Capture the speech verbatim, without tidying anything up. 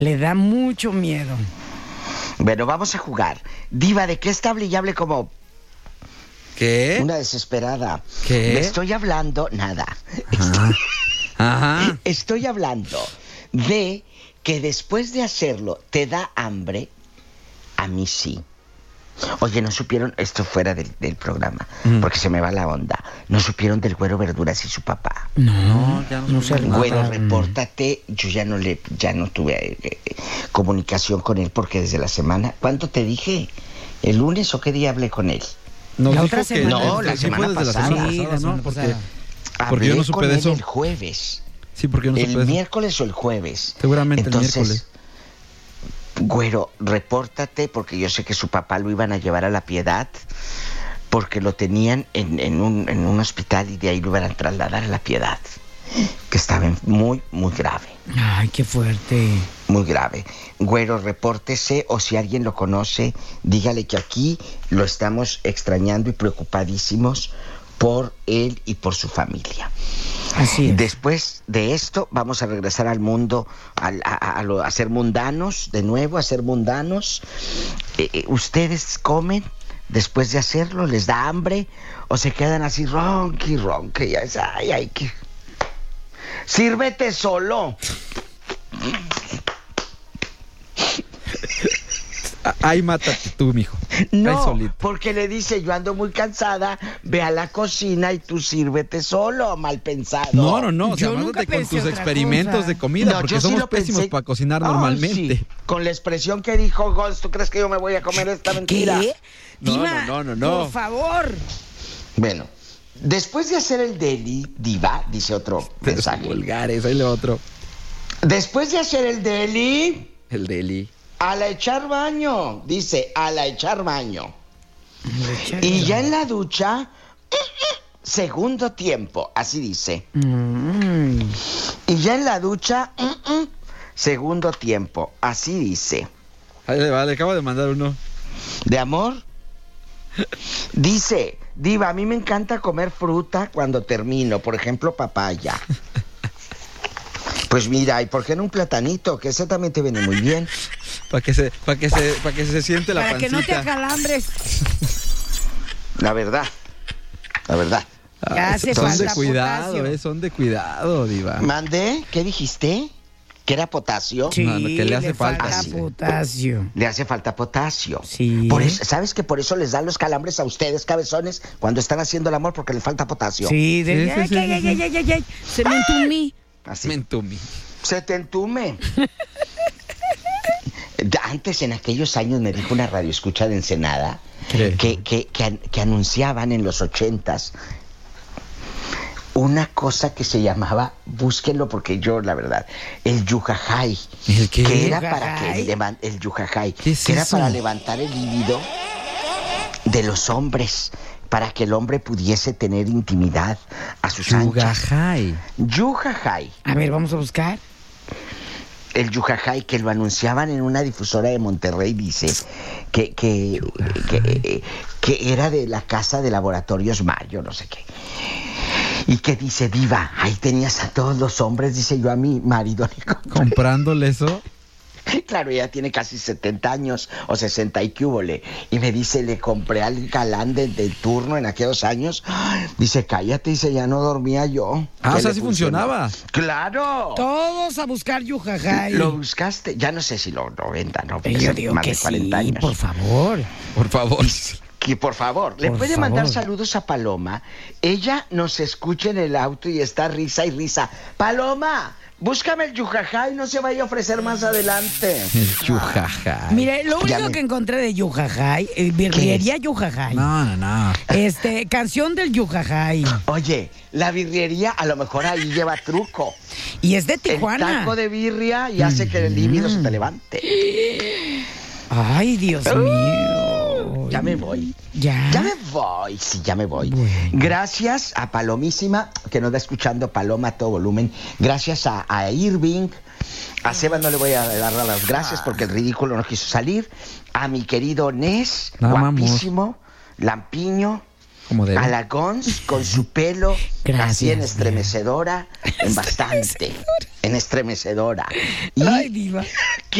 Le da mucho miedo. Bueno, vamos a jugar. Diva, ¿de qué está hable y hable como... ¿Qué? Una desesperada. ¿Qué? Le estoy hablando... Nada. Ajá. Ajá. Estoy hablando de que después de hacerlo te da hambre. A mí sí. Oye, no supieron, esto fuera del, del programa, mm. porque se me va la onda. No supieron del Güero Verduras y su papá. No, no, ya no, no sé. Güero, repórtate. Yo ya no le, ya no tuve eh, comunicación con él porque desde la semana. ¿Cuánto te dije? ¿El lunes o qué día hablé con él? Nos la dijo otra que semana. No, la sí semana fue desde pasada. la semana Sí, pasada, la semana ¿no? Porque, pasada. porque yo no Hablé supe con de él eso. el jueves. Sí, porque yo no El supe de eso. miércoles o el jueves. Seguramente Entonces, el miércoles. Güero, repórtate porque yo sé que su papá lo iban a llevar a La Piedad porque lo tenían en, en, un, en un hospital y de ahí lo iban a trasladar a La Piedad, que estaba muy, muy grave. Ay, qué fuerte. Muy grave. Güero, repórtese o si alguien lo conoce, dígale que aquí lo estamos extrañando y preocupadísimos por él y por su familia. Así es. Después de esto vamos a regresar al mundo, a, a, a, a, a ser mundanos, de nuevo, a ser mundanos. Eh, eh, ¿Ustedes comen después de hacerlo? ¿Les da hambre? ¿O se quedan así ronqui, ronqui? Ya es, ay, ay, que... ¡Sírvete solo! Ay, mátate tú, mijo. No, porque le dice, yo ando muy cansada, ve a la cocina y tú sírvete solo, mal pensado. No, no, no, o sea, Yo nunca mándate con pensé tus otra experimentos cosa. de comida, No, porque yo sí somos lo pésimos pensé. para cocinar Oh, normalmente. sí. Con la expresión que dijo Gols, ¿tú crees que yo me voy a comer esta mentira? ¿Qué? No, Diva, no, no, no, no. por favor. Bueno, después de hacer el deli, Diva, dice otro mensaje. Vulgares, ahí le va otro. Después de hacer el deli, El deli. a la echar baño, dice, a la echar baño. Y ya en la ducha, segundo tiempo, así dice. Mm. Y ya en la ducha, segundo tiempo, así dice. Ahí le va, le acabo de mandar uno. ¿De amor? Dice, Diva, a mí me encanta comer fruta cuando termino, por ejemplo, papaya. Pues mira, ¿y por qué no un platanito? Que ese también te viene muy bien. Para que se, para que se, para que se siente la Para pancita. que no te acalambres. La verdad, la verdad. Ya hace son falta de cuidado, potasio. eh, son de cuidado, Diva. ¿Mandé? ¿Qué dijiste? ¿Que era potasio? Sí, No, no, que le hace falta. falta Ah, sí. potasio. Le hace falta potasio. Sí. Por eso, ¿sabes que por eso les dan los calambres a ustedes, cabezones, cuando están haciendo el amor? Porque les falta potasio. Sí, de... Sí, sí, ay, sí, ay, sí, ay, sí. ay, ay, ay, ay, se me entumí. Así. Mentumi. Se te entume. Antes, en aquellos años, me dijo una radioescucha de Ensenada ¿Qué? que, que, que, que anunciaban en los ochentas una cosa que se llamaba, búsquenlo porque yo, la verdad, el yujajay. ¿El qué? Que era para que ¿Yujajay? levan- el yujajay, ¿Qué es que era eso? para levantar el líbido de los hombres, para que el hombre pudiese tener intimidad a sus anchas. Yugajay. Yujajay. A ver, vamos a buscar. El yujajay, que lo anunciaban en una difusora de Monterrey, dice que, que, que, que era de la casa de laboratorios Mayo, no sé qué. Y que dice, Diva, ahí tenías a todos los hombres, dice, yo a mi marido le compré. Comprándole eso. Claro, ella tiene casi setenta años o sesenta y que húbole. Y me dice, le compré al galán de, de turno en aquellos años. Ay, dice, cállate, dice, ya no dormía yo. Ah, Que o sea, le sí funcionó. funcionaba. ¡Claro! Todos a buscar yujajay. Lo buscaste, ya no sé si lo lo vendan, ¿no? Porque Yo son digo más que de cuarenta sí, años. por favor. Por favor. Que por favor, le Por puede favor. mandar saludos a Paloma. Ella nos escucha en el auto y está risa y risa. Paloma, búscame el yujajay, no se vaya a ofrecer más adelante. El yujajay. Mire, lo Ya único me- que encontré de yujajay, eh, birriería yujajay. No, no, no. Este, canción del yujajay. Oye, la birrería a lo mejor ahí lleva truco. Y es de El Tijuana. taco de birria y hace que el líbido se te levante. Ay, Dios mío. Ya me voy. ¿Ya? Ya me voy, sí, ya me voy. Bueno. Gracias a Palomísima, que nos va escuchando Paloma a todo volumen. Gracias a, a Irving. A Seba no le voy a dar las gracias porque el ridículo no quiso salir. A mi querido Nes, No, guapísimo, lampiño. Como debe. a la Gons con su pelo Gracias, así en Diva. estremecedora, en bastante, en estremecedora. Y Ay, diva.